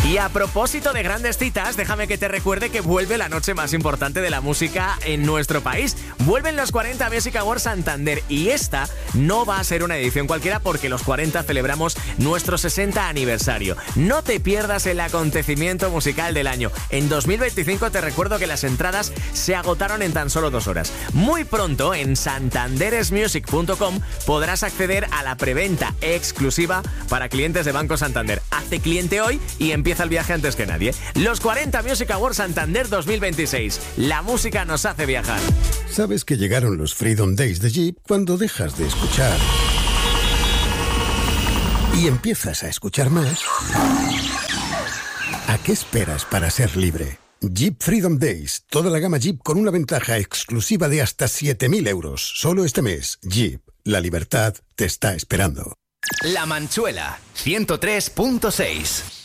Y a propósito de grandes citas, déjame que te recuerde que vuelve la noche más importante de la música en nuestro país. Vuelven los 40 Music Awards Santander y esta no va a ser una edición cualquiera porque los 40 celebramos nuestro 60 aniversario. No te pierdas el acontecimiento musical del año. En 2025 te recuerdo que las entradas se agotaron en tan solo 2 horas. Muy pronto en santanderesmusic.com podrás acceder a la preventa exclusiva para clientes de Banco Santander. Hazte cliente hoy y empieza el viaje antes que nadie. Los 40 Music Awards Santander 2026. La música nos hace viajar. ¿Sabes que llegaron los Freedom Days de Jeep cuando dejas de escuchar y empiezas a escuchar más? ¿A qué esperas para ser libre? Jeep Freedom Days. Toda la gama Jeep con una ventaja exclusiva de hasta 7.000 euros. Solo este mes. Jeep. La libertad te está esperando. La Manchuela 103.6.